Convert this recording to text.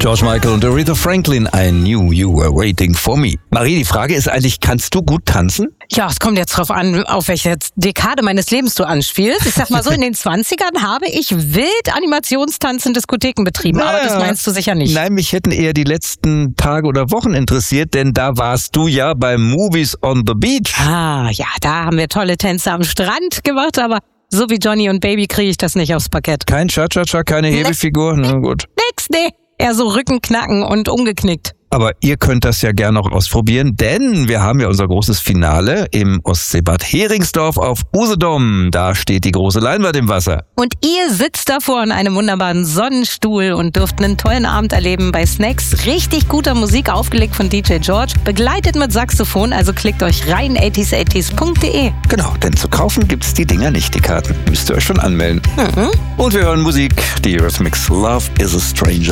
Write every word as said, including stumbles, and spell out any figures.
George Michael und Aretha Franklin, I knew you were waiting for me. Marie, die Frage ist eigentlich, kannst du gut tanzen? Ja, es kommt jetzt drauf an, auf welche Dekade meines Lebens du anspielst. Ich sag mal so, in den zwanzigern habe ich wild Animationstanz in Diskotheken betrieben, naja, aber das meinst du sicher nicht. Nein, mich hätten eher die letzten Tage oder Wochen interessiert, denn da warst du ja bei Movies on the Beach. Ah, ja, da haben wir tolle Tänze am Strand gemacht, aber so wie Johnny und Baby kriege ich das nicht aufs Parkett. Kein Cha-Cha-Cha, keine Hebefigur? Na gut. Nix, nee. Eher so Rückenknacken und umgeknickt. Aber ihr könnt das ja gerne noch ausprobieren, denn wir haben ja unser großes Finale im Ostseebad Heringsdorf auf Usedom. Da steht die große Leinwand im Wasser. Und ihr sitzt davor in einem wunderbaren Sonnenstuhl und dürft einen tollen Abend erleben bei Snacks. Richtig guter Musik, aufgelegt von D J George, begleitet mit Saxophon, also klickt euch rein, achtzig achtzig punkt de. Genau, denn zu kaufen gibt's die Dinger nicht, die Karten. Müsst ihr euch schon anmelden. Mhm. Und wir hören Musik, die Eurythmics, Love is a Stranger.